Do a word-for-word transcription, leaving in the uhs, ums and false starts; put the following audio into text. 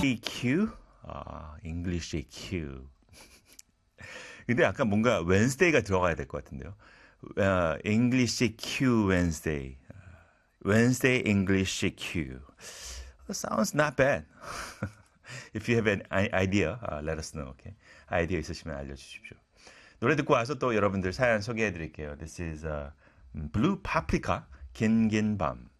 Q? 아, English Q. 근데 약간 뭔가 Wednesday가 들어가야 될 것 같은데요. Uh, English Q Wednesday. Wednesday English Q. Sounds not bad. If you have an idea, uh, let us know. Okay. 아이디어 있으시면 알려주십시오. 노래 듣고 와서 또 여러분들 사연 소개해드릴게요. This is uh, Blue Paprika, 긴긴 밤.